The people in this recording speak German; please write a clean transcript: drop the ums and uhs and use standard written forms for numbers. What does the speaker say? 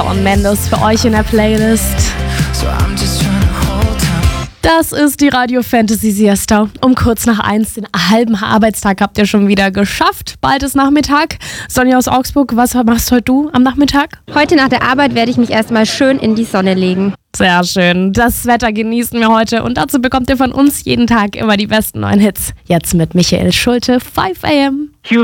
Und Mendes für euch in der Playlist. Das ist die Radio Fantasy Siesta. Um kurz nach 1, den halben Arbeitstag habt ihr schon wieder geschafft. Bald ist Nachmittag. Sonja aus Augsburg, was machst heute du am Nachmittag? Heute nach der Arbeit werde ich mich erstmal schön in die Sonne legen. Sehr schön. Das Wetter genießen wir heute und dazu bekommt ihr von uns jeden Tag immer die besten neuen Hits. Jetzt mit Michael Schulte, 5 AM.